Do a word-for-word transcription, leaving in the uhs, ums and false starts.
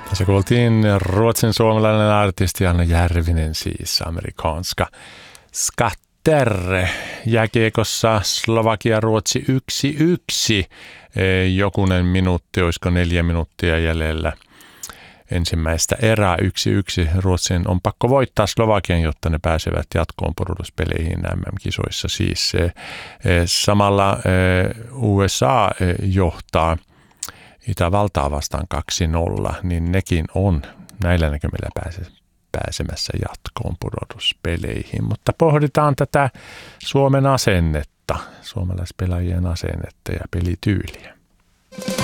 Tässä kuultiin ruotsin suomalainen artisti Anna Järvinen, siis amerikanska skatter. Jääkiekossa Slovakia-Ruotsi yksi yksi. Jokunen minuutti, olisiko neljä minuuttia jäljellä ensimmäistä erää yksi yksi. Ruotsin on pakko voittaa Slovakian, jotta ne pääsevät jatkoon pudotuspeleihin M M-kisoissa. Siis samalla U S A johtaa Itävaltaa vastaan kaksi nolla, niin nekin on näillä näkymillä pääsemässä jatkoon pudotuspeleihin. Mutta pohditaan tätä Suomen asennetta, suomalaispelaajien asennetta ja pelityyliä.